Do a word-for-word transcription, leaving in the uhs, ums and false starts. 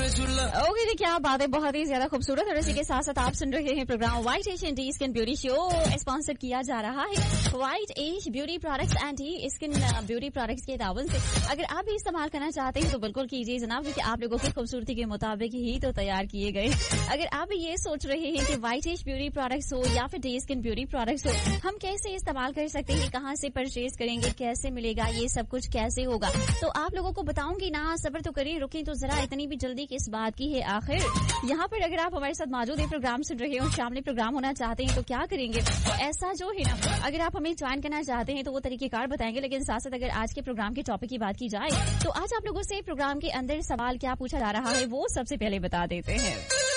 Okay जी, क्या बात है, बहुत ही ज्यादा खूबसूरत। और इसी के साथ साथ आप सुन रहे हैं programme white as and T skin beauty show, sponsor किया जा रहा है white as beauty products and T skin beauty products के दावन से। अगर आप भी इस्तेमाल करना चाहते हैं तो बिल्कुल कीजिए जनाब, क्योंकि आप लोगों की खूबसूरती के मुताबिक ही तो तैयार किए गए। अगर आप भी ये सोच रहे हैं कि व्हाइट एज ब्यूटी प्रोडक्ट्स हो या फिर टी स्किन ब्यूटी प्रोडक्ट्स हो, हम कैसे इस्तेमाल कर सकते हैं, कहाँ से परचेज करेंगे, कैसे मिलेगा, ये सब कुछ कैसे होगा, तो आप लोगों को बताऊंगी ना। सब्र तो करिए, रुकें तो जरा, इतनी भी जल्दी किस बात की है आखिर। यहाँ पर अगर आप हमारे साथ मौजूद है, प्रोग्राम सुन रहे हो, शामिल प्रोग्राम होना चाहते हैं तो क्या करेंगे, ऐसा जो है ना, अगर आप हमें ज्वाइन करना चाहते हैं तो वो तरीकेकार बताएंगे। लेकिन साथ साथ अगर आज के प्रोग्राम के टॉपिक की बात की जाए तो आज आप लोगों से प्रोग्राम के अंदर सवाल क्या पूछा जा रहा है वो सबसे पहले बता देते हैं।